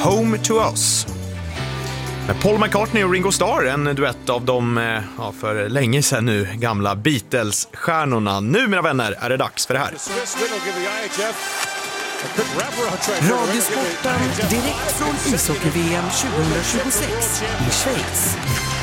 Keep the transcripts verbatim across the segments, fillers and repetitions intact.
Home to Us. Med Paul McCartney och Ringo Starr, en duett av de ja, för länge sedan nu gamla Beatles-stjärnorna. Nu, mina vänner, är det dags för det här. Radiosporten direkt från ishockey-V M tjugohundratjugosex i Schweiz.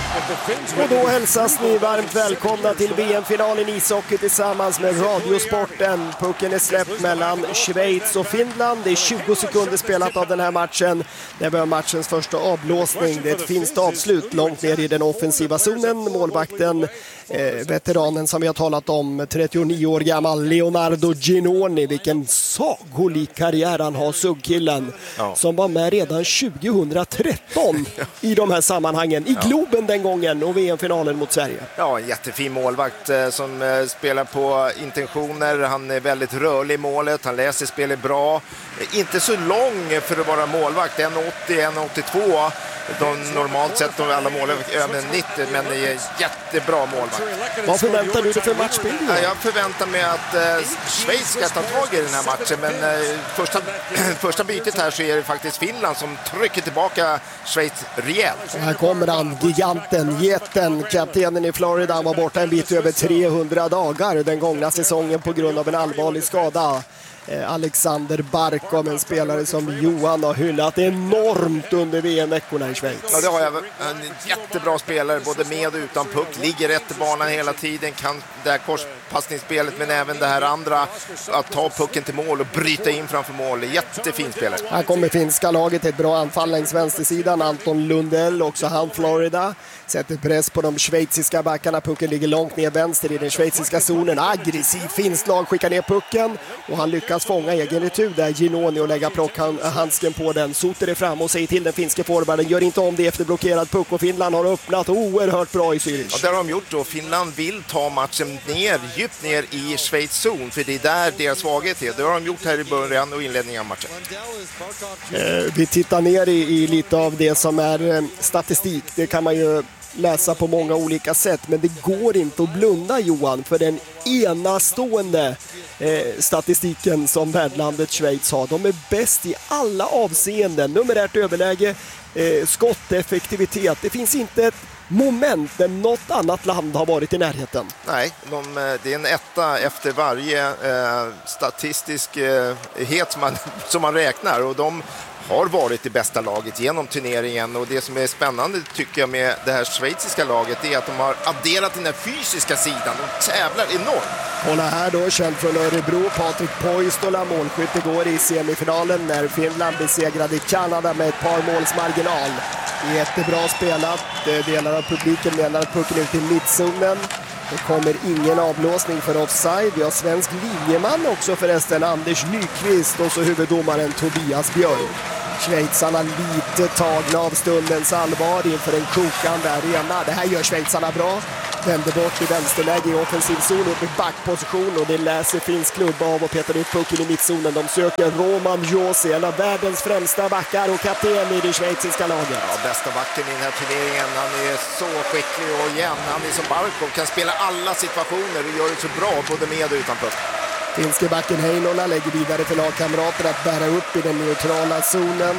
Och då hälsas ni varmt välkomna till V M-finalen i ishockey tillsammans med Radiosporten. Pucken är släppt mellan Schweiz och Finland. Det är tjugo sekunder spelat av den här matchen. Det var matchens första avblåsning. Det är ett finskt avslut långt ner i den offensiva zonen. Målvakten, eh, veteranen som vi har talat om, trettionio år gammal, Leonardo Ginoni. Vilken sagolik karriär han har, suggkillen. Ja. Som var med redan tjugohundratretton i de här sammanhangen. I Globen den gången och V M-finalen mot Sverige. Ja, en jättefin målvakt eh, som eh, spelar på intentioner. Han är väldigt rörlig i målet. Han läser spelet bra. Eh, inte så lång för att vara målvakt. en åttio, en åttiotvå. De, normalt sett de alla mål över nittio, men det är jättebra målvakt. Vad förväntar du dig för matchbild? Ja, jag förväntar mig att eh, Schweiz ska ta tag i den här matchen, men eh, första, första bytet här så är det faktiskt Finland som trycker tillbaka Schweiz rejält. Här kommer han, giganten, jätten, kaptenen i Florida. Han var borta en bit över trehundra dagar den gångna säsongen på grund av en allvarlig skada. Alexander Barkov, en spelare som Johan har hyllat enormt under V M-veckorna i Schweiz. Ja, det har jag. En jättebra spelare, både med och utan puck. Ligger rätt i banan hela tiden. Kan det här korspassningsspelet, men även det här andra. Att ta pucken till mål och bryta in framför mål. Jättefin spelare. Här kommer finska laget, ett bra anfall längs vänstersidan. Anton Lundell, också han Florida. Sätter press på de schweiziska backarna. Pucken ligger långt ner vänster i den schweiziska zonen. Aggressiv finsk lag skickar ner pucken. Och han lyckas fånga egen retur där, Ginoni, och lägga plockhandsken på den. Soter är fram och säger till den finska forwarden: gör inte om det efter blockerad puck. Och Finland har öppnat oerhört bra i Zürich. Ja, det har de gjort då. Finland vill ta matchen ner, djupt ner i Schweiz zon, för det är där deras svaghet är. Det har de gjort här i början och inledningen av matchen. Eh, vi tittar ner i, i lite av det som är eh, statistik. Det kan man ju läsa på många olika sätt, men det går inte att blunda, Johan, för den enastående eh, statistiken som värdlandet Schweiz har. De är bäst i alla avseenden. Numerärt överläge, eh, skotteffektivitet. Det finns inte ett moment där något annat land har varit i närheten. Nej, de, det är en etta efter varje eh, statistisk eh, het som man, som man räknar, och de har varit det bästa laget genom turneringen. Och det som är spännande tycker jag med det här schweiziska laget är att de har adderat den här fysiska sidan. De tävlar enormt. Kolla här då, känd från Örebro, Patrik Poistola, målskytt igår i semifinalen när Finland besegrade Kanada med ett par måls marginal. Jättebra spelat. Delar av publiken menar att pucken ut i mittzonen. Det kommer ingen avblåsning för offside. Vi har svensk linjeman också förresten, Anders Nyqvist, och så huvuddomaren Tobias Björk. Schweizarna lite tagna av stundens allvar inför en kokande arena. Det här gör schweizarna bra. Vänder bort i vänsterläge i offensiv zon upp i backposition, och det läser finsk klubba av och petar ut pucken i mittzonen. De söker Roman Josi, en av världens främsta backar och kapten i det schweiziska laget. Ja, bästa backen i den här turneringen. Han är så skicklig, och igen, han är som Barkov, kan spela alla situationer och gör det så bra både med och utan puck. Finske backen Heinola lägger vidare till lagkamrater att bära upp i den neutrala zonen.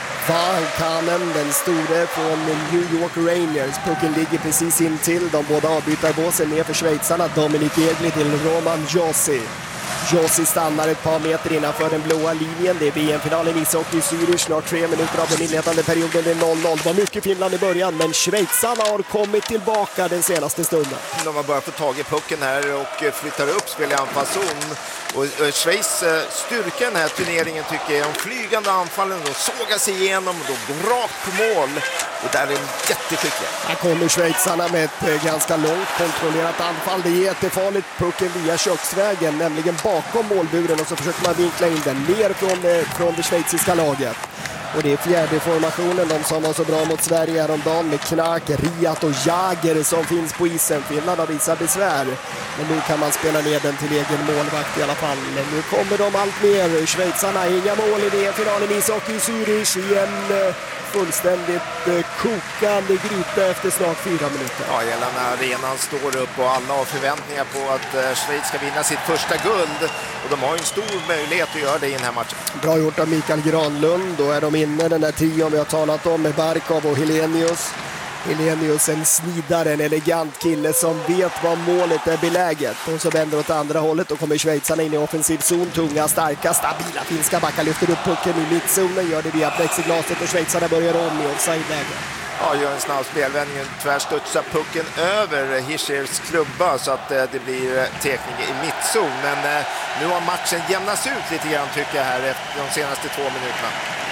Vankanen, den store från New York Rangers. Pucken ligger precis in till de båda avbytarbåsen ner för schweizarna. Dominik Egli till Roman Josi. Josi stannar ett par meter innanför den blåa linjen. Det är V M-finalen i ishockey i Zürich. Snart tre minuter av den inledande perioden. Det är noll noll. Det var mycket Finland i början, men schweizarna har kommit tillbaka den senaste stunden. De har börjat få tag i pucken här och flyttar upp spel i anfallszon. Och Schweiz styrka den här turneringen tycker jag, de flygande anfallen, de sågar sig igenom och de går rakt på mål, och där är de jätteskickliga. Här kommer schweizarna med ett ganska långt kontrollerat anfall. Det är jättefarligt, pucken via köksvägen, nämligen bakom målburen, och så försöker man vinkla in den ner från, från det schweiziska laget. Och det är fjärde formationen, de som var så bra mot Sverige häromdagen med Knack, Riat och Jager som finns på isen. Finland har visat besvär, men nu kan man spela ner den till egen målvakt i alla fall. Men nu kommer de allt mer. Schweizarna, inga mål i V M-finalen i ishockey i Zürich i en fullständigt eh, kokande gryta efter snart fyra minuter. Ja, hela den här arenan står upp och alla har förväntningar på att eh, Schweiz ska vinna sitt första guld. Och de har ju en stor möjlighet att göra det i den här matchen. Bra gjort av Mikael Granlund. Då är de inne, den där trion vi har talat om med Barkov och Helenius. Helenius, en snidare, en elegant kille som vet vad målet är beläget. Och så vänder åt andra hållet och kommer schweizarna in i offensiv zon. Tunga, starka, stabila finska backar lyfter upp pucken i mittzonen. Gör det via plexiglaset och schweizarna börjar om i offside-läge. Ja, gör en snabb spelvändning, tvärstudsar pucken över Hischers klubba så att eh, det blir eh, tekning i mittzon. Men eh, nu har matchen jämnats ut lite grann tycker jag här efter de senaste två minuterna.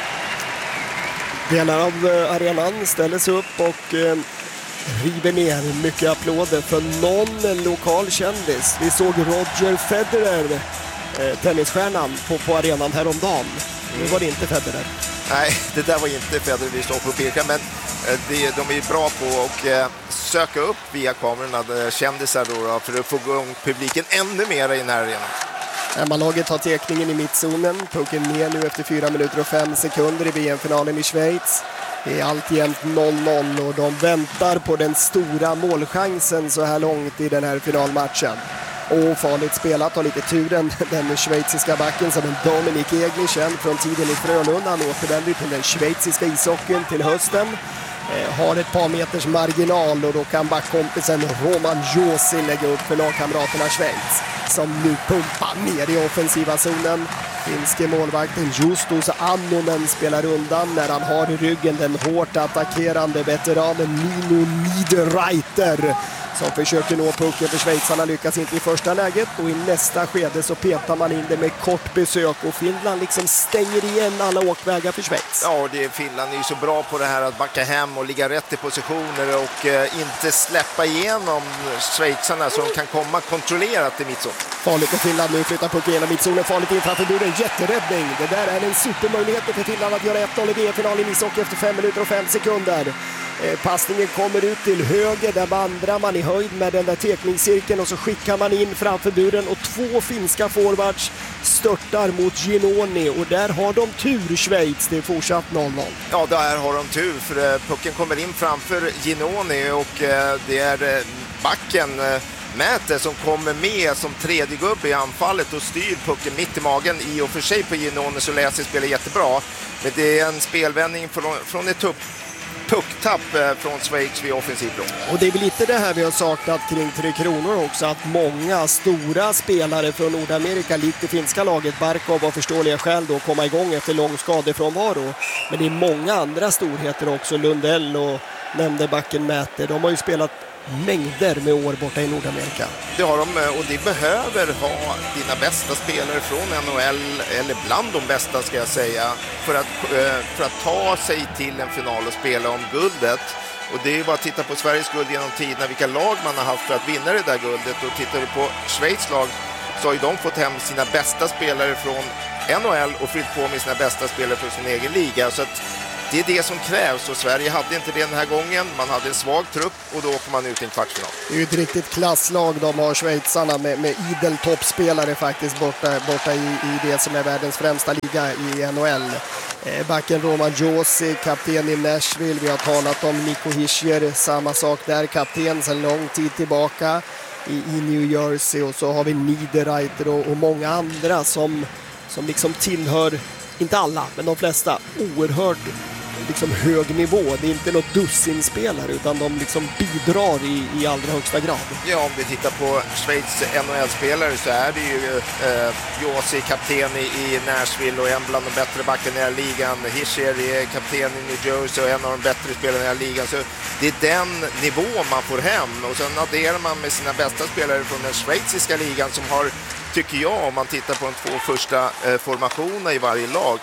Delar av eh, arenan ställer sig upp och eh, river ner mycket applåder för någon lokal kändis. Vi såg Roger Federer, eh, tennisstjärnan, på, på arenan häromdagen. Nu var det inte Federer. Nej, det där var inte Federer vi såg på Birka, men eh, det, de är bra på att eh, söka upp via kamerorna kändisar då, då, för att få igång publiken ännu mer i den här arenan. Hemmalaget har tekningen i mittzonen. Pucken ner nu efter fyra minuter och fem sekunder i V M-finalen i Schweiz. Det är alltjämt noll noll och de väntar på den stora målchansen så här långt i den här finalmatchen. Och farligt spelat, har lite turen, den schweiziska backen som en Dominik Egli, känd från tiden i Frölunda. Han återvänder till den schweiziska ishockeyn till hösten. Eh, har ett par meters marginal och då kan backkompisen Roman Josi lägga upp för lagkamraterna Schweiz, som nu pumpar ner i offensiva zonen. Finske målvakten Justus Annonen spelar undan när han har i ryggen den hårt attackerande veteranen Nino Niederreiter som försöker nå pucken för schweizarna, lyckas inte i första läget och i nästa skede så petar man in det med kort besök och Finland liksom stänger igen alla åkvägar för Schweiz. Ja, och det, Finland är ju så bra på det här att backa hem och ligga rätt i positioner och eh, inte släppa igenom schweizarna så de kan komma kontrollerat i mittzon. Farligt för Finland nu, flyttar pucken genom mittzonen, farligt in framför buren, jätteräddning. Det där är en supermöjlighet för Finland att göra ett noll i V M-finalen i ishockey efter fem minuter och fem sekunder. Eh, passningen kommer ut till höger, där vandrar man i höjd med den där tekningscirkeln och så skickar man in framför buren och två finska forwards störtar mot Ginoni och där har de tur Schweiz, det är fortsatt noll noll. Ja, där har de tur för eh, pucken kommer in framför Ginoni och eh, det är eh, backen eh, Mäte som kommer med som tredje gubbe i anfallet och styr pucken mitt i magen. I och för sig på Ginoni så läser spelar jättebra, men det är en spelvändning från, från ett tupp pucktapp från Schweiz vid offensivblå. Och det är väl lite det här vi har saknat kring Tre Kronor också, att många stora spelare från Nordamerika, likt det finska laget, Barkov av förståeliga skäl då komma igång efter lång skadefrånvaro. Men det är många andra storheter också, Lundell och nämnde backen Mäte. De har ju spelat mängder med år borta i Nordamerika. Det har de, och de behöver ha dina bästa spelare från N H L, eller bland de bästa ska jag säga, för att, för att ta sig till en final och spela om guldet. Och det är ju bara att titta på Sveriges guld genom tiderna, vilka lag man har haft för att vinna det där guldet. Och tittar du på Schweiz lag så har ju de fått hem sina bästa spelare från N H L och fyllt på med sina bästa spelare från sin egen liga. Så att det är det som krävs och Sverige hade inte det den här gången. Man hade en svag trupp och då åker man ut i en kvartsfinal. Det är ju ett riktigt klasslag de har, schweizarna, med, med idel toppspelare faktiskt borta, borta i, i det som är världens främsta liga i N H L. Eh, backen Roman Josi, kapten i Nashville. Vi har talat om Nico Hischier, samma sak där, kapten sedan lång tid tillbaka i, i New Jersey. Och så har vi Niederreiter och, och många andra som, som liksom tillhör, inte alla, men de flesta, oerhört liksom hög nivå. Det är inte något dussinspelare utan de liksom bidrar i, i allra högsta grad. Ja, om vi tittar på Schweiz N H L-spelare så är det ju eh, Josi, kapten i, i Nashville och en bland de bättre backen i den här ligan. Hischier är kapten i New Jersey och en av de bättre spelarna i den här ligan. Så det är den nivå man får hem och sen adderar man med sina bästa spelare från den schweiziska ligan som har, tycker jag, om man tittar på de två första eh, formationerna i varje lag,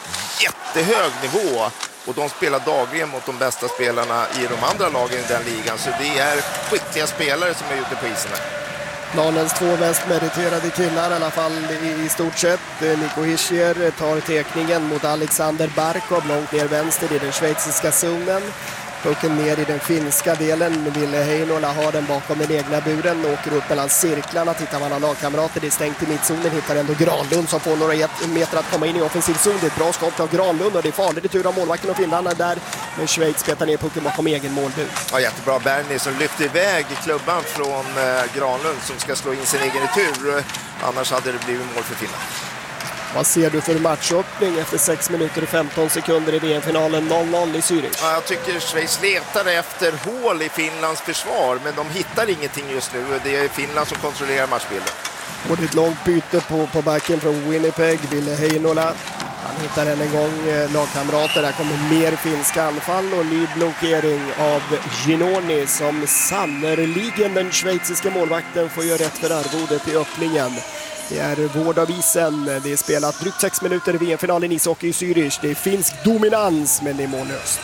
jättehög nivå. Och de spelar dagligen mot de bästa spelarna i de andra lagen i den ligan. Så det är skickliga spelare som är ute på isen. Planens två mest meriterade killar i alla fall i, i stort sett. Nico Hischier tar tekningen mot Alexander Barkov långt ner vänster i den schweiziska zonen. Pucken ner i den finska delen. Ville Heinola har den bakom den egna buren. Åker upp mellan cirklarna. Tittar man av lagkamrater. Det är stängt i mittzonen. Hittar ändå Granlund som får några meter att komma in i offensiv zon. Det är ett bra skott av Granlund och det är farligt i tur av målvakten och finnarna där. Men Schweiz petar ner pucken bakom egen målbur. Ja, jättebra. Bernie som lyfter iväg klubban från eh, Granlund som ska slå in sin egen retur. Annars hade det blivit mål för Finland. Vad ser du för matchöppning efter sex minuter och femton sekunder i V M-finalen noll noll i Zürich? Ja, jag tycker Schweiz letar efter hål i Finlands försvar, men de hittar ingenting just nu. Det är Finland som kontrollerar matchbilden. Och det är ett långt byte på, på backen från Winnipeg, Ville Heinola. Han hittar än en gång eh, lagkamrater. Här kommer mer finska anfall och ny blockering av Ginoni som sannoliken den schweiziska målvakten får göra rätt för arvodet i öppningen. Det är vård av isen. Det är spelat drygt sex minuter i V M-finalen i ishockey i Zürich. Det är finsk dominans, men det är mållöst.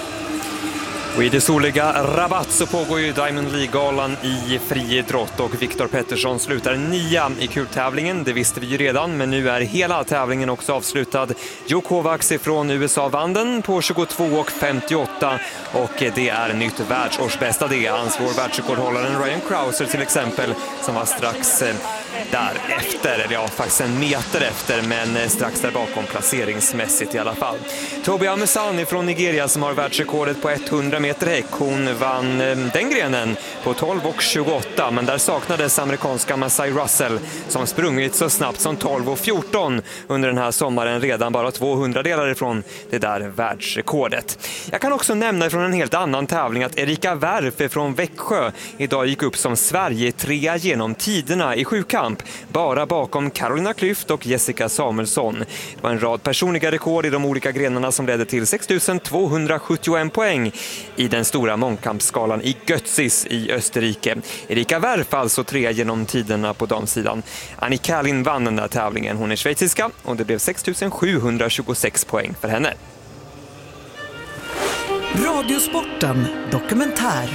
Och i det soliga Rabat så pågår ju Diamond League-galan i friidrott och Viktor Pettersson slutar nia i kultävlingen. Det visste vi ju redan, men nu är hela tävlingen också avslutad. Joe Kovacs ifrån U S A vann den på tjugotvå och femtioåtta och det är nytt världsårsbästa det. Hans vår världsrekordhållaren Ryan Krauser till exempel som var strax där efter, eller ja faktiskt en meter efter, men strax där bakom placeringsmässigt i alla fall. Tobi Amesani från Nigeria som har världsrekordet på hundra meter häck, hon vann den grenen på tolv och tjugoåtta, men där saknades amerikanska Masai Russell som sprungit så snabbt som tolv och fjorton under den här sommaren, redan bara tvåhundra delar ifrån det där världsrekordet. Jag kan också nämna från en helt annan tävling att Erika Werf från Växjö idag gick upp som Sverige trea genom tiderna i sjukamp, bara bakom Carolina Klüft och Jessica Samuelsson. Det var en rad personliga rekord i de olika grenarna som ledde till sex tusen tvåhundrasjuttioen poäng i den stora mångkampsskalan i Götzis i Österrike. Erika Werf alltså trea genom tiderna på damsidan. Annika Kärlin vann den där tävlingen. Hon är schweiziska och det blev sex tusen sjuhundratjugosex poäng för henne. Radiosporten dokumentär.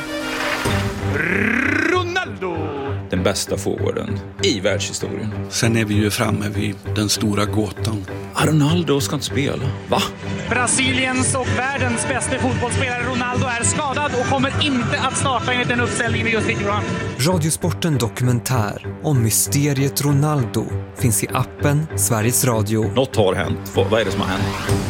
Ronaldo! Den bästa forwarden i världshistorien. Sen är vi ju framme vid den stora gåtan. Ronaldo ska inte spela. Va? Brasiliens och världens bästa fotbollsspelare Ronaldo är skadad och kommer inte att starta enligt den uppställningen vi just fick fram. Radiosporten dokumentär om mysteriet Ronaldo finns i appen Sveriges Radio. Något har hänt. Vad är det som har hänt?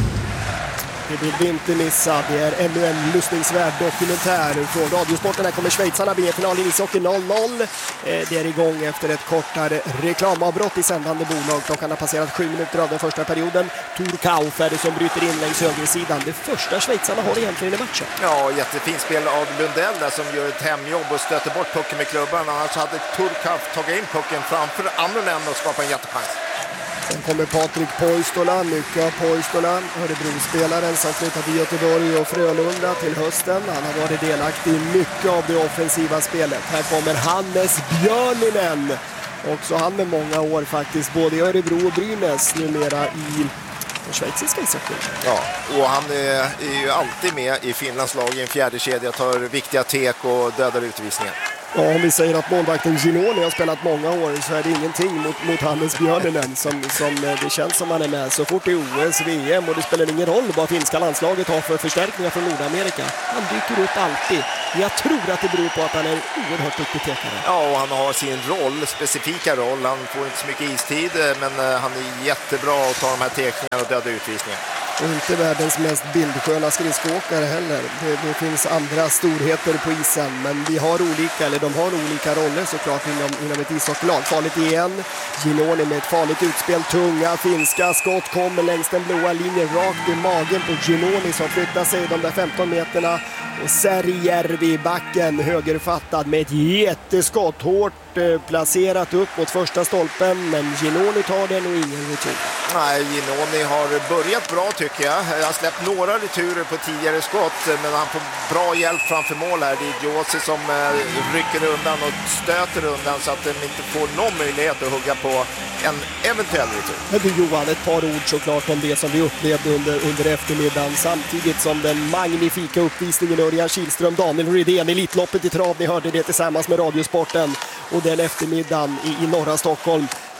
Det vill vi inte missa. Det är ännu en lyssningsvärd dokumentär från Radiosporten. Här kommer schweizarna, V M-final i ishockey noll noll. Det är igång efter ett kortare reklamavbrott i sändande bolag. Klockan har passerat sju minuter av den första perioden. Tor Kauf är det som bryter in längs högersidan. Det första schweizarna har egentligen i matchen. Ja, jättefint spel av Lundell där som gör ett hemjobb och stöter bort pucken med klubban. Annars hade Tor Kauf tagit in pucken framför Amronen och skapat en jättechans. Sen kommer Patrik Poistola, mycket av Poistola, Örebro-spelaren som flyttat till Göteborg och Frölunda till hösten. Han har varit delaktig i mycket av det offensiva spelet. Här kommer Hannes Björninen, också han med många år faktiskt, både i Örebro och Brynäs, numera i den schweiziska ishockeyn. Ja, och han är, är ju alltid med i Finlands lag i en fjärde kedja, tar viktiga tek och dödar utvisningar. Ja, om vi säger att målvakten Ginoni har spelat många år så är det ingenting mot, mot Hannes Björninen som, som det känns som han är med så fort i O S, V M, och det spelar ingen roll vad finska landslaget har för förstärkningar från Nordamerika. Han dyker upp alltid. Jag tror att det beror på att han är oerhört duktig tekare. Ja, och han har sin roll, specifika roll. Han får inte så mycket istid, men han är jättebra att ta de här tekningarna och döda utvisningar. Och inte världens mest bildsköna skridskåkare heller. Det, det finns andra storheter på isen, men vi har olika, eller de har olika roller såklart inom, inom ett ishockeylag. Farligt igen, Ginoni med ett farligt utspel, tunga finska skott kommer längs den blåa linjen rakt i magen på Ginoni som flyttar sig de där femton meterna. Och Särijärvi i backen, högerfattad med ett jätteskott, hårt eh, placerat upp mot första stolpen, men Ginoni tar den och ingen retur. Nej, Ginoni har börjat bra tycker jag. Jag har släppt några returer på tidigare skott, men han får bra hjälp framför mål här. Det är Josi som eh, rycker undan och stöter undan så att den inte får någon möjlighet att hugga på en eventuell retur. Men du Johan, ett par ord såklart om det som vi upplevde under, under eftermiddagen, samtidigt som den magnifika uppvisningen Örjan Kihlström, Daniel Rydén, Elitloppet i trav, ni hörde det tillsammans med Radiosporten, och den eftermiddagen i, i norra Stockholm.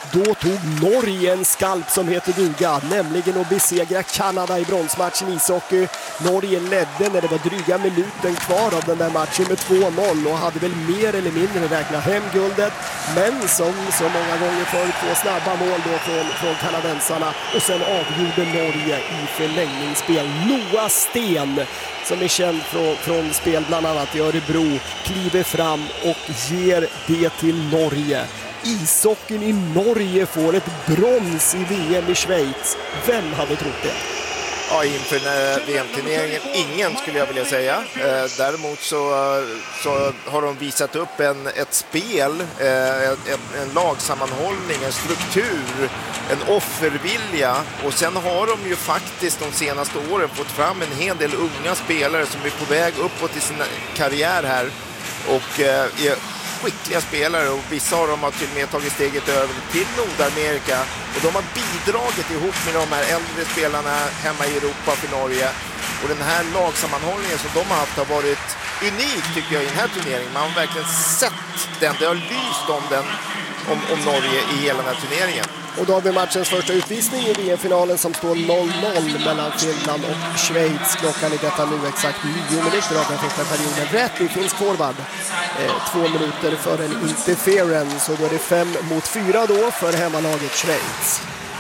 Då tog Norge en skalp som heter duga, nämligen att besegra Kanada i bronsmatchen i ishockey. Norge ledde när det var dryga minuten kvar av den där matchen med två noll och hade väl mer eller mindre räknat hem guldet. Men som så många gånger för två snabba mål då från, från kanadensarna, och sen avgjorde Norge i förlängningsspel. Noah Sten, som är känd från, från spel bland annat i Örebro, kliver fram och ger det till Norge. Ishockeyn i Norge får ett brons i V M i Schweiz. Vem hade trott det? Ja, inför den här V M-turneringen, ingen skulle jag vilja säga. Eh, däremot så, så har de visat upp en, ett spel, eh, en, en lagsammanhållning, en struktur, en offervilja. Och sen har de ju faktiskt de senaste åren fått fram en hel del unga spelare som är på väg uppåt i sin karriär här. Och eh, är skickliga spelare, och vissa av dem har till och med tagit steget över till Nordamerika, och de har bidragit ihop med de här äldre spelarna hemma i Europa för Norge. Och den här lagsammanhållningen som de har haft har varit unik, tycker jag, i den här turneringen. Man har verkligen sett den, det har lyst om den, om, om Norge i hela den här turneringen. Och då har vi matchens första utvisning i V M-finalen som står noll noll mellan Finland och Schweiz. Klockan i detta nu exakt nio minuter av den första perioden. Rätt i finsk forward. Eh, två minuter för en interference, och då är det fem mot fyra då för hemmalaget Schweiz.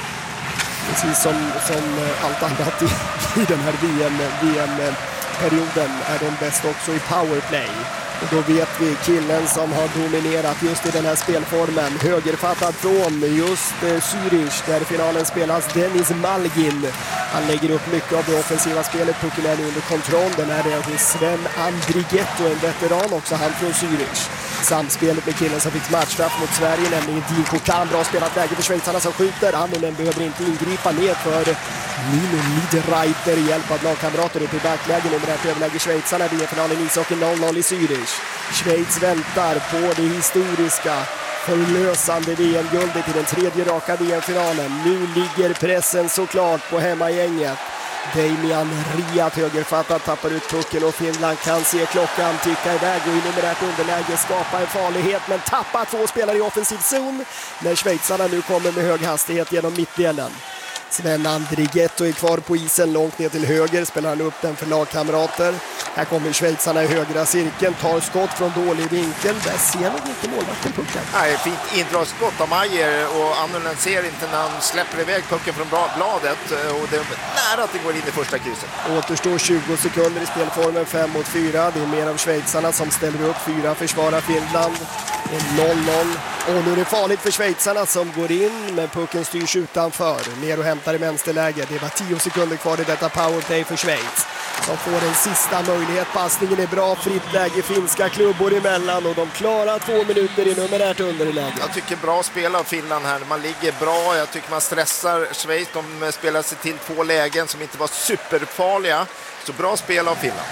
Precis som, som allt annat i, i den här V M-perioden är de bäst också i powerplay. Och då vet vi killen som har dominerat just i den här spelformen. Högerfattad från just eh, Zürich, där finalen spelas, Dennis Malgin. Han lägger upp mycket av det offensiva spelet. Pucken är under kontroll. Den är det hos Sven Andrigetto, en veteran också, han från Zürich. Samspelet med killen som fick matchstraff mot Sverige, nämligen Dinko Kahn. Bra spelat läge för schweizarna som skjuter. Annonen behöver inte ingripa ner för Nino Niederreiter, hjälp av lagkamrater upp i backläge. Nummer ett överläge schweizarna. V M-finalen i ishockey noll noll i Zürich. Schweiz väntar på det historiska förlösande V M-guldet i den tredje raka V M-finalen. Nu ligger pressen såklart på hemmagänget. Damian Riat, högerfattat, tappar ut pucken, och Finland kan se klockan ticka iväg och i numerärt underläge skapa en farlighet, men tappar två spelare i offensiv zon när schweizarna nu kommer med hög hastighet genom mittdelen. Sven Andrigetto är kvar på isen långt ner till höger, spelar han upp den för lagkamrater. Här kommer schweizarna i högra cirkeln, tar skott från dålig vinkel. Där ser nog inte målvakten pucken. Nej, fint indragskott av Majer, och Annonen ser inte när han släpper iväg pucken från bladet, och det är nära att det går in i första krysset. Återstår tjugo sekunder i spelformen, fem mot fyra. Det är mer av schweizarna som ställer upp, fyra försvarar Finland. noll noll. Och nu är det farligt för schweizarna som går in, men pucken styrs utanför. Ner och hämtar i vänsterläge. Det var tio sekunder kvar i detta powerplay för Schweiz, som får en sista möjlighet. Passningen är bra, fritt läge, finska klubbor emellan, och de klarar två minuter i numerärt underläge. Jag tycker bra spel av Finland här. Man ligger bra, jag tycker man stressar Schweiz. De spelar sig till två lägen som inte var superfarliga. Så bra spel av Finland.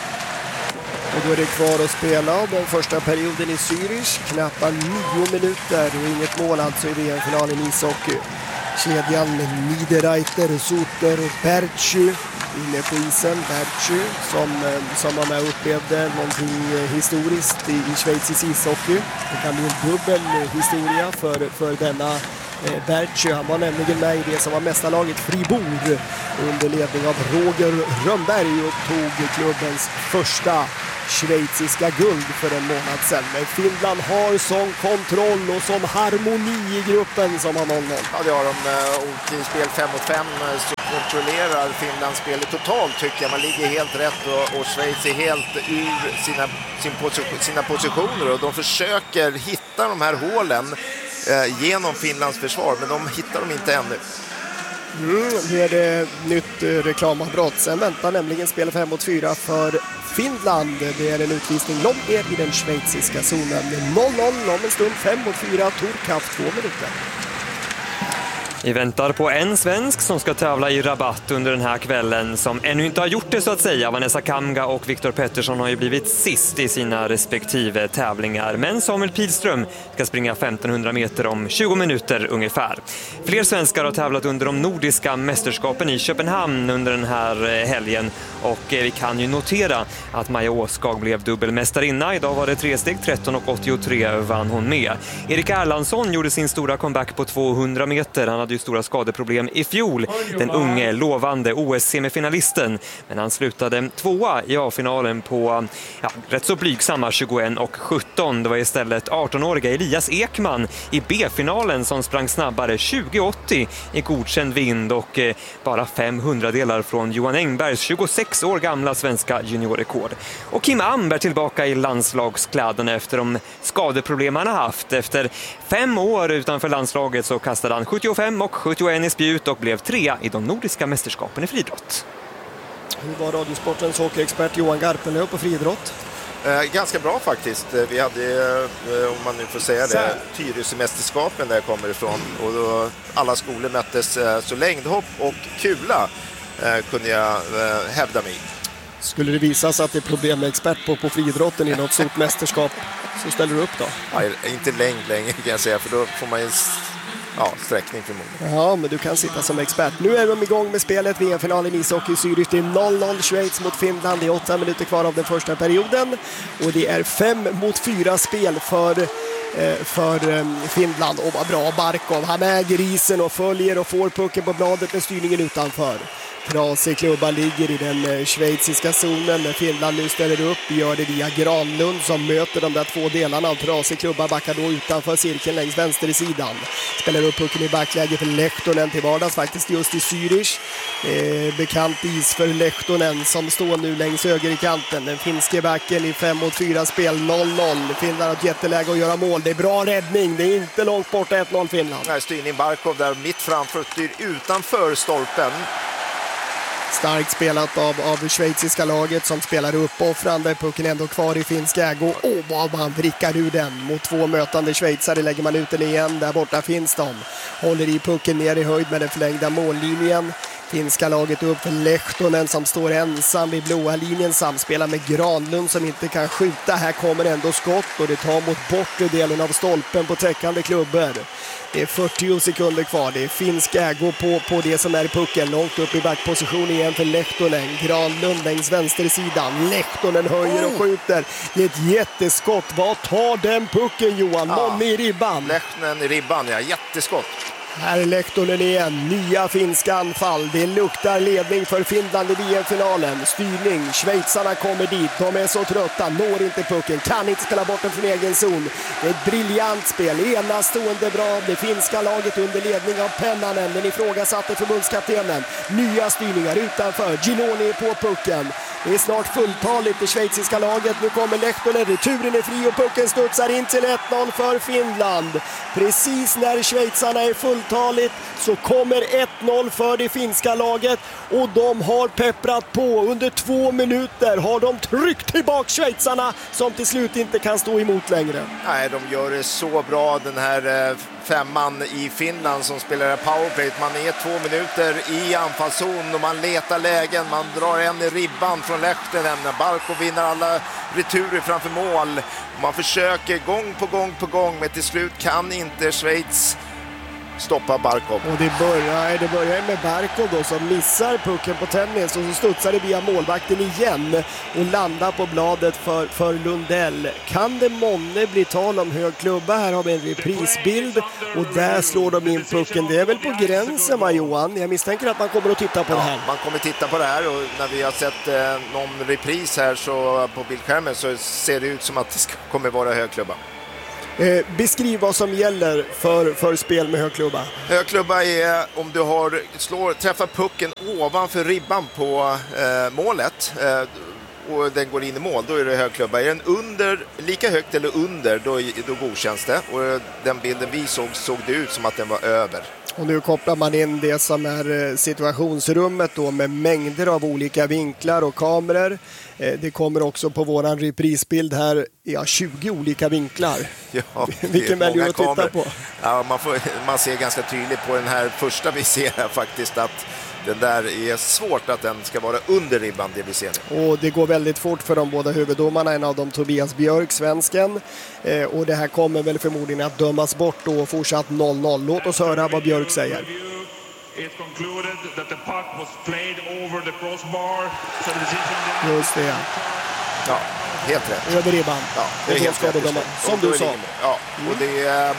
Och då är det kvar att spela den första perioden i Zürich. Knappt nio minuter och inget mål alltså i V M-finalen i ishockey. Kedjan Niederreiter, Suter och Bertschy inne på isen. Bertschy som, som var med och upplevde någonting historiskt i, i schweizisk ishockey. Det kan bli en dubbel historia för, för denna eh, Bertschy. Han var nämligen med i det som var mästarlaget Fribourg under ledning av Roger Rönnberg och tog klubbens första schweiziska guld för en månad sedan. Men Finland har sån kontroll och som harmoni i gruppen som har noll noll. Ja, det har de. Och i spel fem mot fem så kontrollerar Finland spelet totalt, tycker jag. Man ligger helt rätt, och, och Schweiz är helt ur sina, sin position, sina positioner, och de försöker hitta de här hålen eh, genom Finlands försvar, men de hittar dem inte ännu. Mm, nu är det nytt uh, reklamavbrott. Sen väntar nämligen spel fem mot fyra för Finland. Det är en utvisning långt ner i den schweiziska zonen. noll noll om en stund, fem mot fyra. Tork haft två minuter. Vi väntar på en svensk som ska tävla i Rabat under den här kvällen som ännu inte har gjort det så att säga. Vanessa Kamga och Viktor Pettersson har ju blivit sist i sina respektive tävlingar. Men Samuel Pilström ska springa femtonhundra meter om tjugo minuter ungefär. Fler svenskar har tävlat under de nordiska mästerskapen i Köpenhamn under den här helgen. Och vi kan ju notera att Maja Åskag blev dubbelmästarinna. Idag var det tre steg, tretton och åttiotre vann hon med. Erik Erlandsson gjorde sin stora comeback på tvåhundra meter. Han hade ju stora skadeproblem i fjol. Den unge, lovande O S-semifinalisten. Men han slutade tvåa i A-finalen på ja, rätt så blygsamma tjugoett och sjutton. Det var istället arton-åriga Elias Ekman i B-finalen som sprang snabbare tjugo åttio i godkänd vind och eh, bara fem hundradelar från Johan Engbergs tjugosex år gamla svenska juniorrekord. Och Kim Amber tillbaka i landslagskläderna efter de skadeproblem han har haft. Efter fem år utanför landslaget så kastade han sjuttiofem och sjuttioett i spjut och blev trea i de nordiska mästerskapen i friidrott. Hur var Radiosportens hockeyexpert Johan Garpenlöv på friidrott? Eh, ganska bra faktiskt. Vi hade, eh, om man nu får säga det, Tyresö-mästerskapen där jag kommer ifrån. Och då alla skolor möttes, eh, så längdhopp och kula eh, kunde jag eh, hävda mig. Skulle det visas att det är problem med expert på, på friidrotten i något stort mästerskap, så ställer du upp då? Ja, inte längd längre kan jag säga, för då får man ju ja, sträckning förmodligen. Ja, men du kan sitta som expert. Nu är de igång med spelet. V M-finalen i ishockey i Zürich. Det är noll noll Schweiz mot Finland. Det är åtta minuter kvar av den första perioden. Och det är fem mot fyra spel för, eh, för eh, Finland. Och vad bra Barkov. Han äger isen och följer och får pucken på bladet med styrningen utanför. Trasig klubba ligger i den schweiziska zonen när Finland nu ställer upp, gör det via Granlund som möter de där två delarna av trasig klubba, backar då utanför cirkeln längs vänstersidan. Spelar upp pucken i backläge för Lehtonen till vardags faktiskt just i Zürich. Eh, bekant is för Lehtonen som står nu längs höger i kanten. Den finske backen i fem mot fyra spel, noll noll. Finland har ett jätteläge att göra mål. Det är bra räddning, det är inte långt borta, ett noll Finland. Nej, styrning Barkov där mitt framför, styr utanför stolpen. Starkt spelat av, av det schweiziska laget som spelar uppoffrande. Pucken ändå kvar i finsk ägo. Åh, vad man vrickar ur den. Mot två mötande schweizare lägger man ut den igen. Där borta finns de. Håller i pucken ner i höjd med den förlängda mållinjen. Finska laget upp för Lehtonen som står ensam vid blåa linjen. Samspelar med Granlund som inte kan skjuta. Här kommer ändå skott och det tar mot bortre delen av stolpen på täckande klubbor. Det är fyrtio sekunder kvar. Det är finsk ägo på, på det som är pucken. Långt upp i backposition igen för Lehtonen. Granlund längs vänstersidan. Lehtonen höjer och skjuter. Det är ett jätteskott. Vad tar den pucken, Johan? Ja. Någon i ribban. Lehtonen i ribban, ja. Jätteskott. Här är Lehtonen igen. Nya finska anfall. Det luktar ledning för Finland i V M-finalen. Styrning. Schweizarna kommer dit. De är så trötta. Når inte pucken. Kan inte spela bort den från egen zon. Det är ett briljant spel. Enastående bra. Det finska laget under ledning av Pennanen. Den ifrågasatte förbundskaptenen. Nya styrningar utanför. Giloni är på pucken. Det är snart fulltaligt det schweiziska laget. Nu kommer Lehtonen. Returen är fri och pucken studsar in till ett noll för Finland. Precis när schweizarna är fulltaligt så kommer ett noll för det finska laget. Och de har pepprat på. Under två minuter har de tryckt tillbaka schweizarna som till slut inte kan stå emot längre. Nej, de gör det så bra, den här eh, femman i Finland som spelar powerplay. Man är två minuter i anfallszon och man letar lägen. Man drar en i ribban från Lehtonen. Barkov vinner alla returer framför mål. Man försöker gång på gång på gång, men till slut kan inte Schweiz stoppa Barkov. Och det börjar, det börjar med Barkov då som missar pucken på tennis och så studsar det via målvakten igen och landar på bladet för, för Lundell. Kan det månne bli tal om hög klubba? Här har vi en reprisbild och där slår de in pucken. Det är väl på gränsen, va, Johan? Jag misstänker att man kommer att titta på ja, det här. Man kommer titta på det här och när vi har sett eh, någon repris här så på bildskärmen så ser det ut som att det ska, kommer vara hög klubba. Eh, beskriv vad som gäller för, för spel med högklubba. Högklubba är om du har, slår, träffar pucken ovanför ribban på eh, målet eh, och den går in i mål, då är det högklubba. Är den under, lika högt eller under, då, då godkänns det. Och den bilden vi såg såg det ut som att den var över. Och nu kopplar man in det som är situationsrummet då med mängder av olika vinklar och kameror. Det kommer också på våran reprisbild här ja, tjugo olika vinklar. Ja, vilken väljer att titta på? Ja, man, får, man ser ganska tydligt på den här första vi ser här faktiskt att den där är svårt att den ska vara under ribban, det vi ser nu. Och det går väldigt fort för de båda huvuddomarna, en av dem Tobias Björk, svensken. Eh, och det här kommer väl förmodligen att dömas bort då, fortsatt noll noll. Låt oss höra vad Björk säger. Just det. Ja, helt rätt. Över ribban. Ja, det är helt rätt. Döma. Som du sa. Ja, och det är...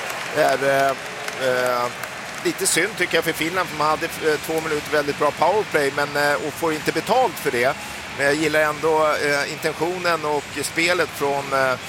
är äh, lite synd tycker jag för Finland, för man hade eh, två minuter väldigt bra powerplay men, eh, och får inte betalt för det. Men jag gillar ändå eh, intentionen och spelet från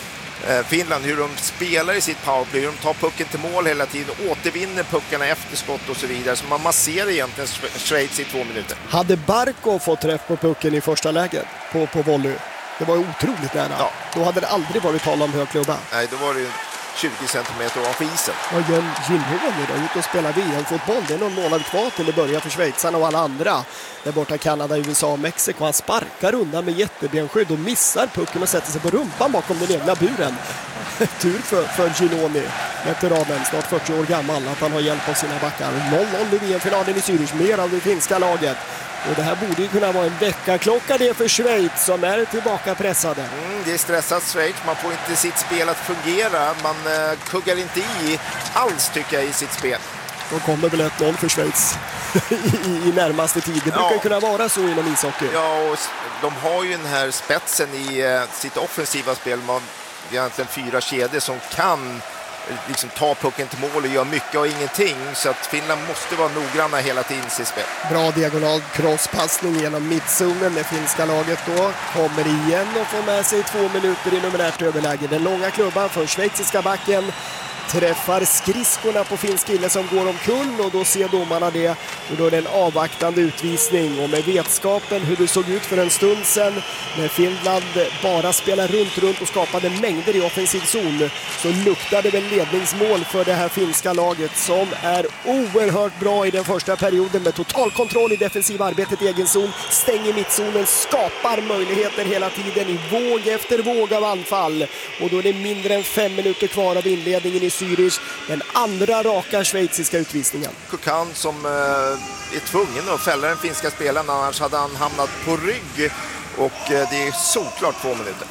eh, Finland, hur de spelar i sitt powerplay, hur de tar pucken till mål hela tiden, återvinner puckarna efter skott och så vidare. Så man masserar egentligen Schweiz i två minuter. Hade Barkov fått träff på pucken i första läget på, på volley, det var ju otroligt nära. Ja. Då hade det aldrig varit tal om hög klubba. Nej, då var det ju tjugo centimeter ovanför isen. Vad gör Gillhuvud nu då? Ut och spelar V M-fotboll. Det är någon månad kvar till det börjar för schweizarna och alla andra. Där borta Kanada, U S A och Mexiko. Han sparkar undan med jättebenskydd och missar pucken och sätter sig på rumpan bakom den egna buren. Tur för, för Ginoni, veteranen, snart fyrtio år gammal, att han har hjälp av sina backar. noll noll i V M-finalen i Zürich, mer av det finska laget. Och det här borde ju kunna vara en veckaklocka det för Schweiz som är tillbaka pressade. Mm, det är stressat Schweiz, man får inte sitt spel att fungera. Man uh, kuggar inte i alls tycker jag i sitt spel. Då kommer väl ett noll för Schweiz I, i närmaste tid. Det brukar ja. kunna vara så inom ishockey. Ja, och de har ju den här spetsen i uh, sitt offensiva spel. Man har egentligen fyra kedjor som kan liksom ta pucken till mål och gör mycket och ingenting, så att Finland måste vara noggranna hela tiden i sitt spel. Bra diagonal crosspassning genom mittzonen. Det finska laget då kommer igen och får med sig två minuter i numerärt överläge. Den långa klubban för schweiziska backen träffar skridskorna på finsk kille som går omkull och då ser domarna det och då är det en avvaktande utvisning. Och med vetskapen hur det såg ut för en stund sedan när Finland bara spelar runt runt och skapade mängder i offensiv zon, så luktade väl ledningsmål för det här finska laget som är oerhört bra i den första perioden med total kontroll i defensiv arbetet i egen zon, stänger mittzonen, skapar möjligheter hela tiden i våg efter våg av anfall. Och då är det mindre än fem minuter kvar av inledningen i Zürich, den andra raka schweiziska utvisningen. Kukan som eh, är tvungen att fälla den finska spelaren, annars hade han hamnat på rygg och eh, det är såklart två minuter.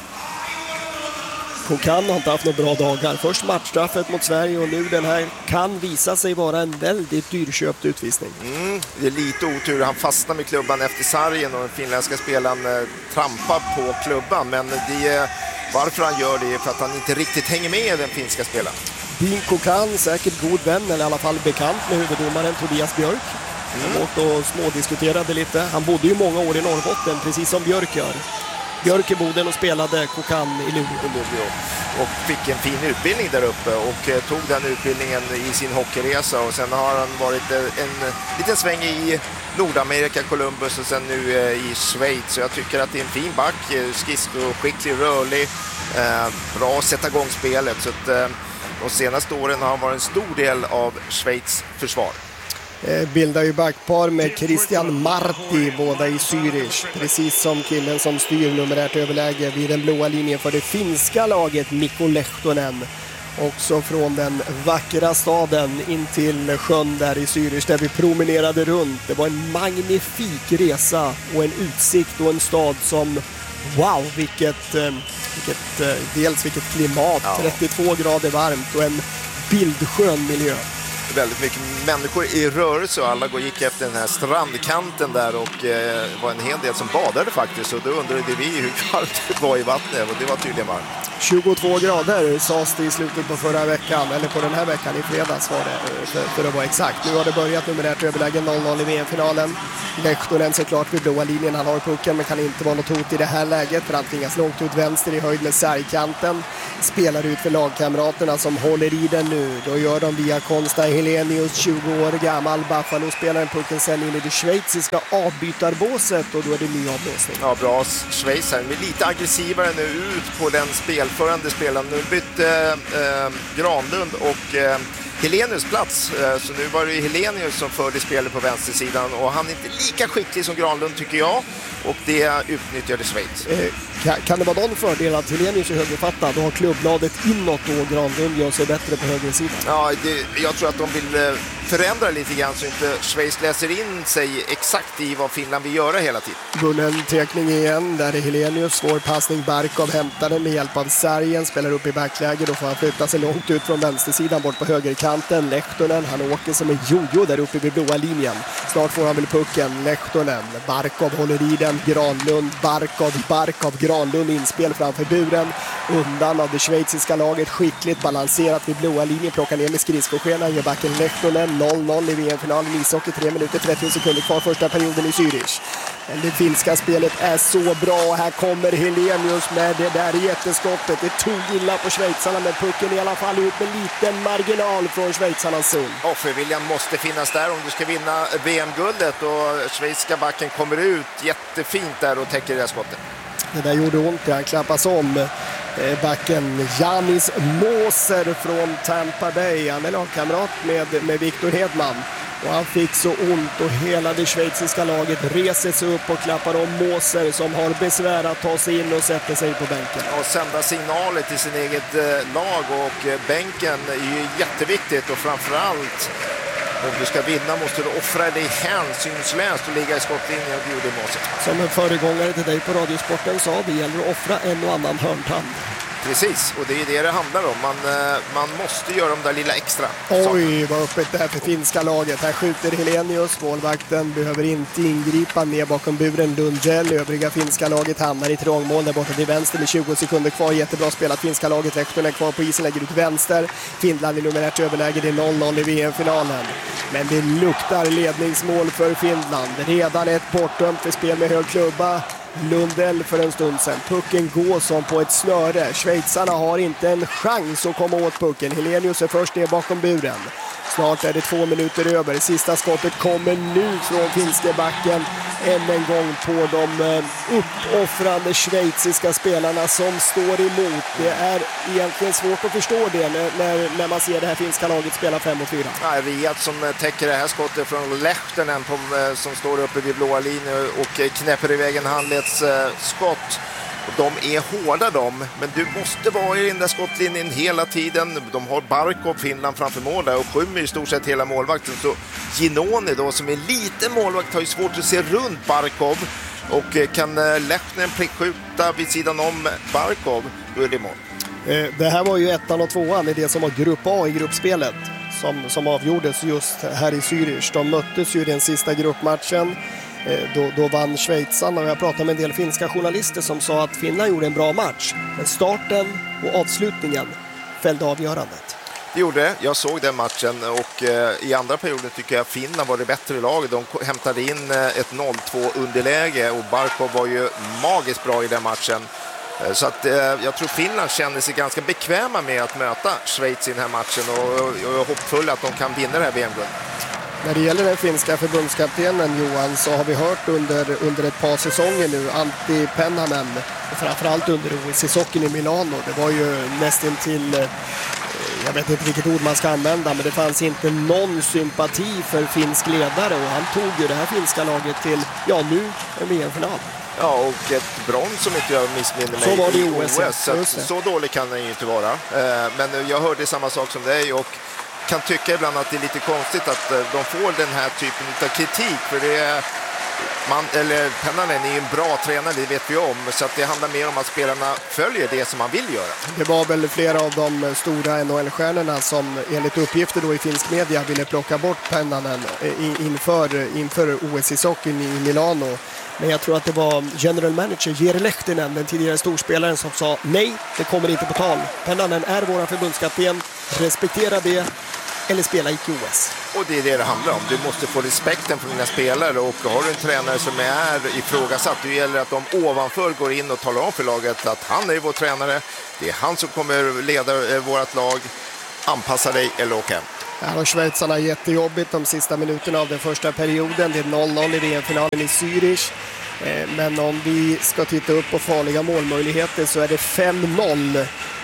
Kukan har inte haft några bra dagar. Först matchstraffet mot Sverige och nu den här kan visa sig vara en väldigt dyrköpt utvisning. Mm, det är lite otur. Han fastnar med klubban efter sargen och den finländska spelaren eh, trampar på klubban, men det är varför han gör det är för att han inte riktigt hänger med den finska spelaren. Dean Kukan, säkert god vän eller i alla fall bekant med huvuddomaren Tobias Björk. Han mm. åkte och smådiskuterade lite. Han bodde ju många år i Norrbotten, precis som Björk gör. Björk i Boden och spelade Kukan i Luleå. Och fick en fin utbildning där uppe och eh, tog den utbildningen i sin hockeyresa. Och sen har han varit eh, en liten sväng i Nordamerika, Columbus och sen nu eh, i Schweiz. Så jag tycker att det är en fin back, eh, skridsko, skicklig, rörlig, eh, bra att sätta igång spelet. Så att, eh, de senaste åren har han varit en stor del av Schweiz försvar. Eh, bildar ju backpar med Christian Marti, båda i Zürich. Precis som killen som styr numerärt överläge vid den blåa linjen för det finska laget, Mikko Lehtonen. Också från den vackra staden in till sjön där i Zürich där vi promenerade runt. Det var en magnifik resa och en utsikt och en stad som, wow, vilket, vilket dels vilket klimat, ja. trettiotvå grader varmt och en bildskön miljö. Väldigt mycket människor i rörelse och alla gick efter den här strandkanten där och eh, var en hel del som badade faktiskt, och då undrade vi hur kallt det var i vattnet och det var tydligen varmt. tjugotvå grader sades det i slutet på förra veckan, eller på den här veckan i fredags var det, för, för att vara exakt. Nu har det börjat numerärt överläge noll noll i V M-finalen. Lehtonen såklart vid blåa linjen, han har pucken men kan inte vara något hot i det här läget för han tvingas långt ut vänster i höjd med sargkanten. Spelar ut för lagkamraterna som håller i den nu. Då gör de via Konsta Helenius, tjugo år gammal. Buffalo spelar en pucken sen in i det schweiziska avbytarbåset och då är det ny avblåsning. Ja, bra Schweiz här. Vi är lite aggressivare nu ut på den spelförande spelaren. Nu bytte eh, Granlund och eh, Helenius plats. Så nu var det Helenius som förde spelet på vänstersidan och han är inte lika skicklig som Granlund tycker jag, och det utnyttjade Schweiz. Eh, kan, kan det vara någon fördel att Helenius är högerfattad och har klubbladet inåt och Granlund gör sig bättre på högersidan? Ja, det, jag tror att de vill förändra lite grann så inte Schweiz läser in sig exakt i vad Finland vill göra hela tiden. Bunnen tekning igen, där är Helenius, svår passning, Barkov hämtar den med hjälp av sargen, spelar upp i backläge, då får han flytta sig långt ut från vänstersidan bort på högerkanten. Lehtonen, han åker som en jojo där uppe vid blåa linjen. Snart får han väl pucken, Lehtonen, Barkov håller i den, Granlund, Barkov, Barkov, Granlund, inspel framför buren, undan av det schweiziska laget, skickligt balanserat vid blåa linjen, plockar ner med skridskoskenan, ger backen Lehtonen, noll noll i V M-finalen i ishockey, tre minuter trettio sekunder kvar första perioden i Zürich. Det finska spelet är så bra, här kommer Helenius med det där jätteskottet, det tog illa på schweizarna men pucken i alla fall ut med liten marginal från schweizarnas zon. Offerviljan måste finnas där om du ska vinna V M-guldet, och schweiziska backen kommer ut jättefint där och täcker det där skottet. Det där gjorde ont, han klappas om. Backen Janis Moser från Tampa Bay, han är lagkamrat med, med Victor Hedman, och han fick så ont och hela det schweiziska laget reser sig upp och klappar om Moser som har besvär att ta sig in och sätta sig på bänken. Och sända signaler till sin eget lag, och bänken är ju jätteviktigt, och framförallt om du ska vinna måste du offra dig hänsynslöst och ligga i skottlinjen, och det gjorde Moser. Som en föregångare till dig på Radiosporten sa, det gäller att offra en och annan hörntand. Precis, och det är det det handlar om. Man, man måste göra de där lilla extra. Oj, vad öppet det här för finska laget. Här skjuter Helenius, målvakten behöver inte ingripa, ner bakom buren Lundgell. Övriga finska laget hamnar i trångmål där borta till vänster med tjugo sekunder kvar. Jättebra spelat, finska laget. Lehtonen kvar på isen, lägger ut vänster. Finland i nummer ett överläge, det är noll noll i V M-finalen. Men det luktar ledningsmål för Finland. Redan ett bortdömt för spel med hög klubba. Lundell för en stund sedan. Pucken går som på ett snöre. Schweizarna har inte en chans att komma åt pucken. Helenius är först ner bakom buren. Snart är det två minuter över. Sista skottet kommer nu från finska backen. Än en gång på de uppoffrande schweiziska spelarna som står emot. Det är egentligen svårt att förstå det när, när man ser det här finska laget spela fem mot fyra. Ja, Riat som täcker det här skottet från Lehtonen på, som står uppe vid blåa linjen och knäpper iväg en handledsskott. De är hårda de, men du måste vara i den där skottlinjen hela tiden. De har Barkov, Finland framför mål där, och skymmer i stort sett hela målvakten. Så Ginoni då, som är lite målvakt, har ju svårt att se runt Barkov, och kan Lehtonen prickskjuta vid sidan om Barkov, då är det mål. Det här var ju ettan och tvåan i det som var grupp A i gruppspelet som, som avgjordes just här i Zürich. De möttes ju i den sista gruppmatchen. Då, då vann schweizarna, och jag pratade med en del finska journalister som sa att Finland gjorde en bra match. Men starten och avslutningen fällde avgörandet. Det gjorde det. Jag såg den matchen, och eh, i andra perioden tycker jag Finland var det bättre laget. De hämtade in eh, ett noll två underläge, och Barkov var ju magiskt bra i den matchen. Eh, så att eh, jag tror Finland kände sig ganska bekväma med att möta Schweiz i den här matchen, och, och jag är hoppfull att de kan vinna det här V M-guldet. När det gäller den finska förbundskaptenen Johan, så har vi hört under, under ett par säsonger nu Antti Pennanen, och framförallt under O S-hockeyn i Milano. Det var ju nästan till, jag vet inte vilket ord man ska använda, men det fanns inte någon sympati för finsk ledare, och han tog ju det här finska laget till, ja nu, en V M-final. Ja, och ett brons som inte jag missminner mig så var det i i O S. O S. Så, så dålig kan den ju inte vara. Men jag hörde samma sak som dig, och kan tycka ibland att det är lite konstigt att de får den här typen av kritik, för det är man, eller Pennanen är ju en bra tränare, det vet vi om, så att det handlar mer om att spelarna följer det som man vill göra. Det var väl flera av de stora N H L-stjärnorna som enligt uppgifter då i finsk media ville plocka bort Pennanen inför, inför O S-hockeyn i Milano. Men jag tror att det var general manager Jere Lehtinen, den tidigare storspelaren, som sa nej, det kommer inte på tal. Pennanen är våran förbundskapten, respektera det eller spela i O S. Och det är det det handlar om. Du måste få respekten från dina spelare, och har du en tränare som är ifrågasatt, det gäller att de ovanför går in och talar om för laget att han är vår tränare, det är han som kommer leda vårt lag, anpassa dig eller åka hem. Här har schweizarna jättejobbigt de sista minuterna av den första perioden. Det är noll noll i V M-finalen i Zürich. Men om vi ska titta upp på farliga målmöjligheter så är det fem noll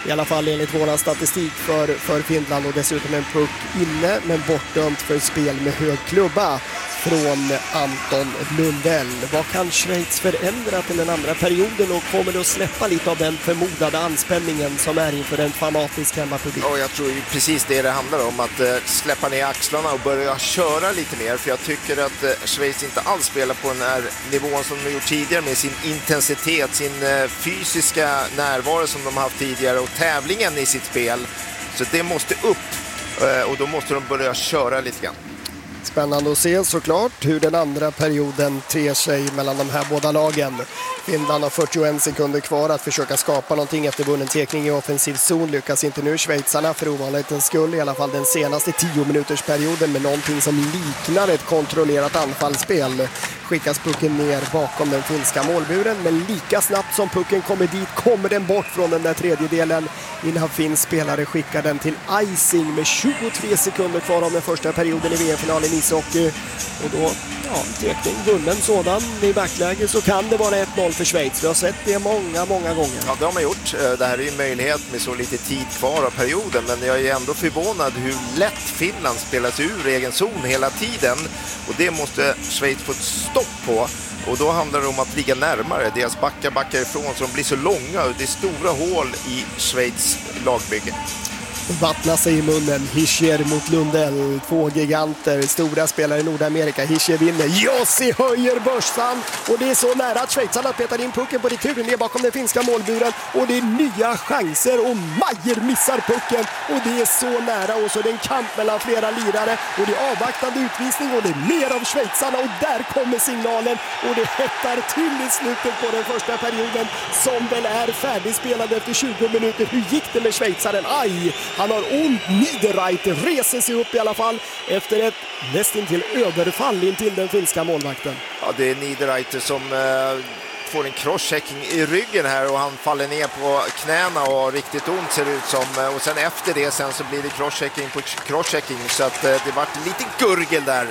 I alla fall enligt vår statistik för, för Finland, och dessutom en puck inne men bortdömt för spel med hög klubba från Anton Lundell. Vad kan Schweiz förändra till den andra perioden och kommer det att släppa lite av den förmodade anspänningen som är inför en fanatisk hemmapublik? Ja, jag tror precis det det handlar om, att eh, släppa ner axlarna och börja köra lite mer, för jag tycker att eh, Schweiz inte alls spelar på den här nivån som de gjort tidigare med sin intensitet, sin eh, fysiska närvaro som de haft tidigare och tävlingen i sitt spel. Så det måste upp eh, och då måste de börja köra lite grann. Spännande att se såklart hur den andra perioden ter sig mellan de här båda lagen. Finland har fyrtioen sekunder kvar att försöka skapa någonting efter vunnen tekning i offensiv zon. Lyckas inte nu schweizarna för ovanlighetens skull, i alla fall den senaste tio minuters perioden, med någonting som liknar ett kontrollerat anfallsspel. Skickas pucken ner bakom den finska målburen, men lika snabbt som pucken kommer dit kommer den bort från den där tredjedelen innan finns spelare skickar den till icing med tjugotre sekunder kvar av den första perioden i V M-finalen i ishockey. Och då, ja, tekning vunnen sådan i backläge, så kan det vara ett noll för Schweiz. Vi har sett det många, många gånger. Ja, det har man gjort. Det här är ju en möjlighet med så lite tid kvar av perioden, men jag är ändå förvånad hur lätt Finland spelas ur egen zon hela tiden, och det måste Schweiz få ett stopp på. Och då handlar det om att ligga närmare. Deras backar backar ifrån, så de blir så långa, och det är stora hål i Schweiz lagbygge. Vattnar sig i munnen. Hischier mot Lundell. Två giganter, stora spelare i Nordamerika. Hischier vinner. Jussi höjer börsan. Och det är så nära att schweizarna petar in pucken på returen ner bakom den finska målburen. Och det är nya chanser. Och Majer missar pucken. Och det är så nära. Och så är det en kamp mellan flera lirare. Och det är avvaktande utvisning. Och det är mer av schweizarna. Och där kommer signalen. Och det hettar till i slutet på den första perioden, som väl är färdigspelad efter tjugo minuter. Hur gick det med schweizaren? Aj! Han har ont. Niederreiter reser sig upp i alla fall efter ett nästan till överfall in till den finska målvakten. Ja, det är Niederreiter som eh, får en crosschecking i ryggen här, och han faller ner på knäna och har riktigt ont, ser det ut som. Och sen efter det sen så blir det crosschecking på crosschecking, så att eh, det vart lite gurgel där.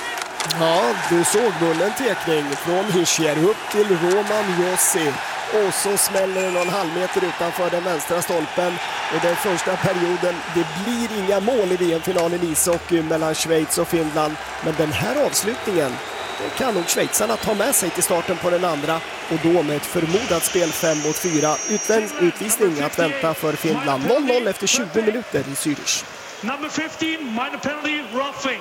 Ja, du såg bunnen tekning från Hischier upp till Roman Jussi. Och så smäller det någon halv meter utanför den vänstra stolpen. Och den första perioden, det blir inga mål i V M-finalen i ishockey mellan Schweiz och Finland. Men den här avslutningen, då kan nog schweizarna ta med sig till starten på den andra. Och då med ett förmodat spel fem mot fyra. Utvänd- utvisning att vänta för Finland. noll noll efter tjugo minuter i Zürich. Number fifteen, minor penalty, roughing.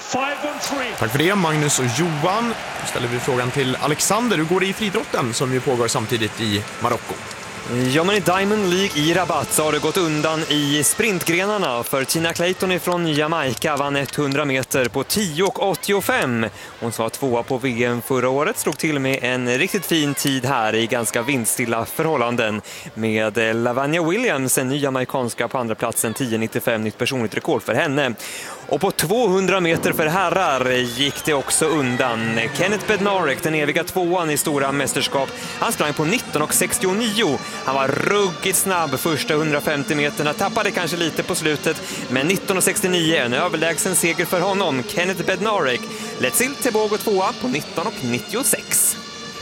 Tack för det, Magnus och Johan. Nu ställer vi frågan till Alexander. Hur går det i friidrotten som ju pågår samtidigt i Marocko? Ja, men i Diamond League i Rabat så har det gått undan i sprintgrenarna, för Tina Clayton från Jamaica vann hundra meter på tio åttiofem. Hon var tvåa på V M förra året, slog till med en riktigt fin tid här i ganska vindstilla förhållanden med Lavanya Williams, en ny jamaikanska, på andra platsen. Tio nittiofem, nytt personligt rekord för henne. Och på tvåhundra meter för herrar gick det också undan. Kenneth Bednarek, den eviga tvåan i stora mästerskap, han sprang på nitton sextionio. Han var ruggigt snabb första hundrafemtio meterna, tappade kanske lite på slutet, men nitton sextionio, en överlägsen seger för honom. Kenneth Bednarek, Letzill Tebogo tvåa på nitton nittiosex.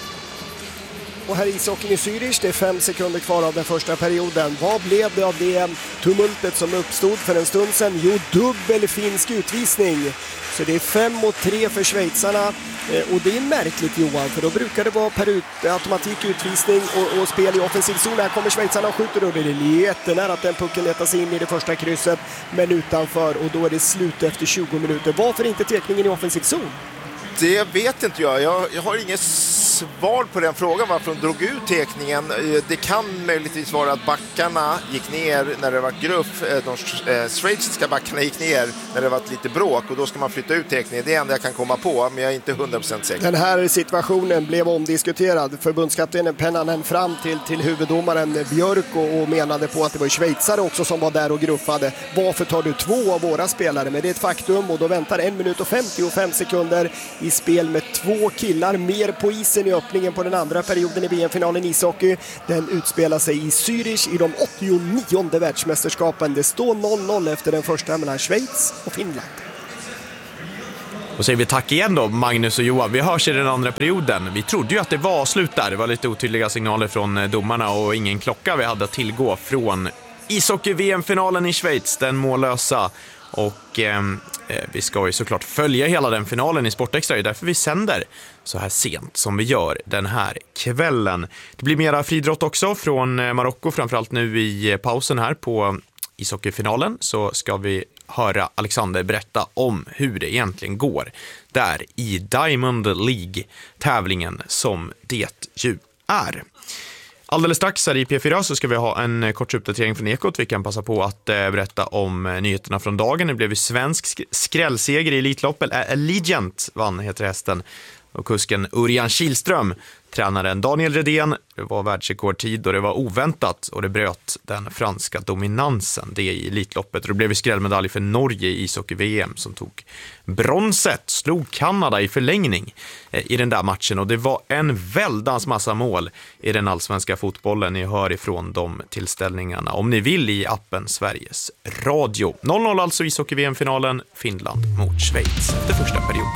Och här i ishockeyn i Zürich, det är fem sekunder kvar av den första perioden. Vad blev det av det tumultet som uppstod för en stund sedan? Jo, dubbel finsk utvisning. Så det är fem mot tre för schweizarna. Och det är märkligt, Johan, för då brukar det vara per ut, automatik utvisning och, och spel i offensiv zon. Här kommer schweizarna och skjuter, och det är jättenära att den pucken letar sig in i det första krysset, men utanför, och då är det slut efter tjugo minuter. Varför inte tekningen i offensiv zon? Det vet inte jag. Jag, jag har inget svar på den frågan varför de drog ut tekningen. Det kan möjligtvis vara att backarna gick ner när det var gruff. De schweiziska backarna gick ner när det var lite bråk, och då ska man flytta ut tekningen. Det är det enda jag kan komma på, men jag är inte hundra procent säker. Den här situationen blev omdiskuterad. Förbundskaptenen pennade fram till, till huvuddomaren Björk och, och menade på att det var schweizare också som var där och gruffade. Varför tar du två av våra spelare? Men det är ett faktum, och då väntar en minut och femtiofem sekunder i spel med två killar mer på isen i öppningen på den andra perioden i V M-finalen i ishockey. Den utspelar sig i Zürich i de åttionionde världsmästerskapen. Det står noll noll efter den första mellan Schweiz och Finland. Och säger vi tack igen då, Magnus och Johan. Vi hörs i den andra perioden. Vi trodde ju att det var slut där. Det var lite otydliga signaler från domarna och ingen klocka vi hade att tillgå från ishockey-V M-finalen i Schweiz, den mållösa. Och eh, vi ska ju såklart följa hela den finalen i Sportextra. Det är därför vi sänder så här sent som vi gör den här kvällen. Det blir mera friidrott också från Marocko, framförallt nu i pausen här på ishockeyfinalen. Så ska vi höra Alexander berätta om hur det egentligen går där i Diamond League-tävlingen som det ju är. Alldeles strax här i P fyra så ska vi ha en kort uppdatering från Ekot. Vi kan passa på att eh, berätta om nyheterna från dagen. Det blev ju svensk sk- skrällseger i Elitloppet. Ä- Allegiant vann, heter hästen. Och kusken Örjan Kihlström, tränaren Daniel Redén, det var världsrekordtid och det var oväntat och det bröt den franska dominansen det i Elitloppet. Och det blev skrällmedalj för Norge i ishockey-V M som tog bronset, slog Kanada i förlängning i den där matchen och det var en väldans massa mål i den allsvenska fotbollen. Ni hör ifrån de tillställningarna om ni vill i appen Sveriges Radio. noll noll alltså ishockey-V M-finalen, Finland mot Schweiz efter första perioden.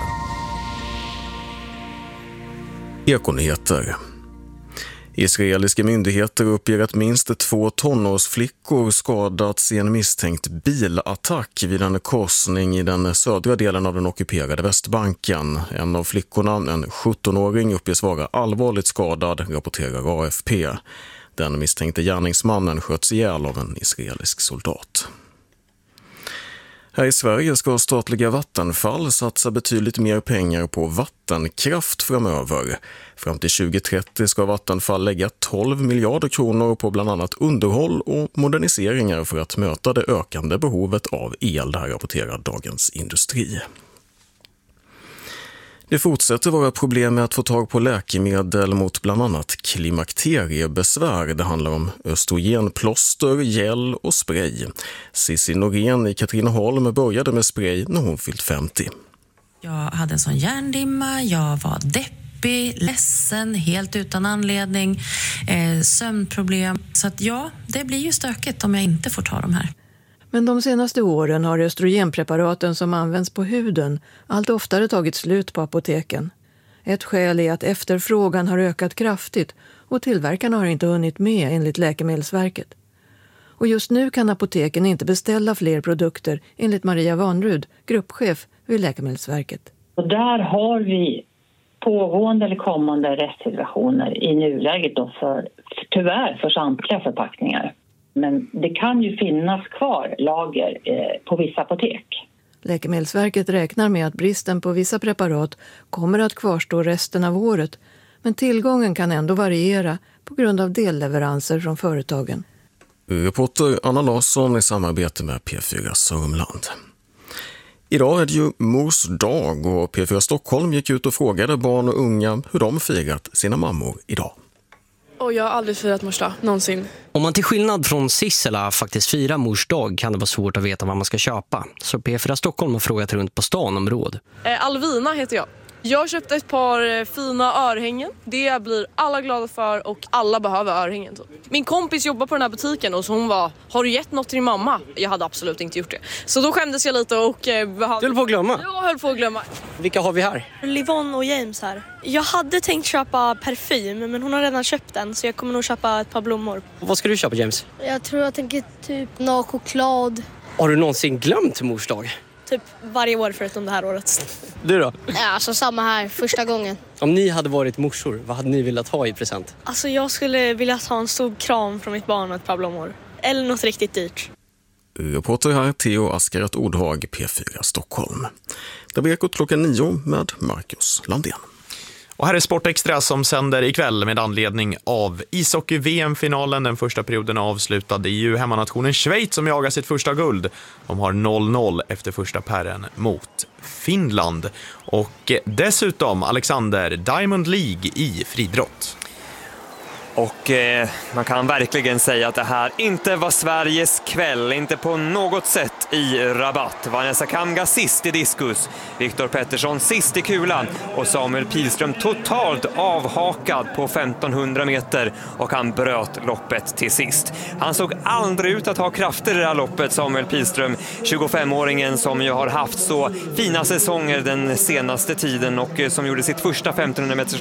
Ekonyheter. Israeliska myndigheter uppger att minst två tonårsflickor skadats i en misstänkt bilattack vid en korsning i den södra delen av den ockuperade Västbanken. En av flickorna, en sjuttonåring, uppges vara allvarligt skadad, rapporterar A F P. Den misstänkte gärningsmannen sköts ihjäl av en israelisk soldat. Här i Sverige ska statliga Vattenfall satsa betydligt mer pengar på vattenkraft framöver. Fram till tjugo trettio ska Vattenfall lägga tolv miljarder kronor på bland annat underhåll och moderniseringar för att möta det ökande behovet av el, det här rapporterar Dagens Industri. Det fortsätter vara problem med att få tag på läkemedel mot bland annat klimakteriebesvär. Det handlar om östrogenplåster, gel och spray. Cissi Norén i Katrineholm började med spray när hon fyllt femtio. Jag hade en sån hjärndimma, jag var deppig, ledsen, helt utan anledning, eh, sömnproblem. Så att ja, det blir ju stökigt om jag inte får ta de här. Men de senaste åren har östrogenpreparaten som används på huden allt oftare tagit slut på apoteken. Ett skäl är att efterfrågan har ökat kraftigt och tillverkarna har inte hunnit med enligt Läkemedelsverket. Och just nu kan apoteken inte beställa fler produkter enligt Maria Vanrud, gruppchef vid Läkemedelsverket. Och där har vi pågående eller kommande rättssituationer i nuläget då för, tyvärr för samtliga förpackningar. Men det kan ju finnas kvar lager eh, på vissa apotek. Läkemedelsverket räknar med att bristen på vissa preparat kommer att kvarstå resten av året. Men tillgången kan ändå variera på grund av delleveranser från företagen. Reporter Anna Larsson i samarbete med P fyra Sörmland. Idag är det ju Mors dag och P fyra Stockholm gick ut och frågade barn och unga hur de firat sina mammor idag. Och jag har aldrig firat mors dag, någonsin. Om man till skillnad från Sissela faktiskt firar mors dag kan det vara svårt att veta vad man ska köpa. Så P fyra Stockholm har frågat runt på stan om råd. Eh, Alvina heter jag. Jag köpte ett par fina örhängen. Det blir alla glada för och alla behöver örhängen. Min kompis jobbar på den här butiken och så hon var, har du gett något till din mamma? Jag hade absolut inte gjort det. Så då skämdes jag lite och... Eh, behövde... Du höll på att glömma? Jag höll på att glömma. Vilka har vi här? Livon och James här. Jag hade tänkt köpa parfym men hon har redan köpt den så jag kommer nog köpa ett par blommor. Och vad ska du köpa, James? Jag tror jag tänker typ nå choklad. Har du någonsin glömt mors dag? Typ varje år förutom det här året. Du då? Ja, alltså samma här, första gången. Om ni hade varit morsor, vad hade ni velat ha i present? Alltså jag skulle vilja ha en stor kram från mitt barn och ett par blommor. Eller något riktigt dyrt. Reporter här Theo Askaret Ordhag, P fyra Stockholm. Det blir Ekot klockan nio med Marcus Landén. Och här är Sportextra som sänder ikväll med anledning av ishockey-V M-finalen. Den första perioden avslutad. Det är ju hemmanationen Schweiz som jagar sitt första guld. De har noll noll efter första pärren mot Finland. Och dessutom Alexander, Diamond League i friidrott. Och eh, man kan verkligen säga att det här inte var Sveriges kväll, inte på något sätt i Rabat. Vanessa Kamga sist i diskus, Viktor Pettersson sist i kulan och Samuel Pilström totalt avhakad på femtonhundra meter och han bröt loppet till sist. Han såg aldrig ut att ha krafter i det här loppet, Samuel Pilström, tjugofemåringen som ju har haft så fina säsonger den senaste tiden och som gjorde sitt första femtonhundra meters